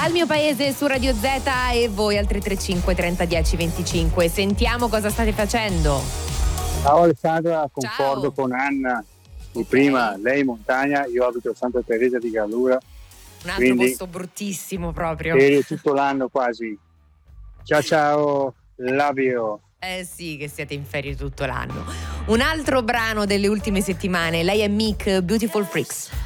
Al mio paese su Radio Z e voi al 335 30 10 25. Sentiamo cosa state facendo. Ciao Alessandra, concordo Ciao. con Anna di prima, lei montagna, io abito a Santa Teresa di Gallura. Un altro posto bruttissimo proprio. Ferie tutto l'anno quasi. Ciao, love you. Sì, che siete in ferie tutto l'anno. Un altro brano delle ultime settimane, lei è Meek, Beautiful Freaks.